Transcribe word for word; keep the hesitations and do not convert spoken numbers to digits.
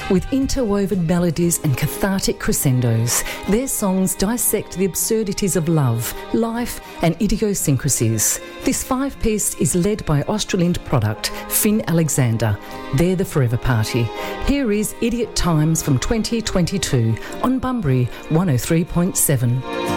With interwoven melodies and cathartic crescendos, their songs dissect the absurdities of love, life and idiosyncrasies. This five-piece is led by Australian product Finn Alexander. They're the Forever Party. Here is Idiot Times from twenty twenty-two on Bunbury one oh three point seven.